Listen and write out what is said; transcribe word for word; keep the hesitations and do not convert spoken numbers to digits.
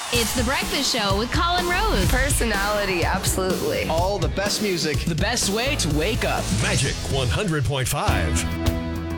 It's The Breakfast Show with Colin Rose. Personality, absolutely. All the best music. The best way to wake up. Magic one hundred point five.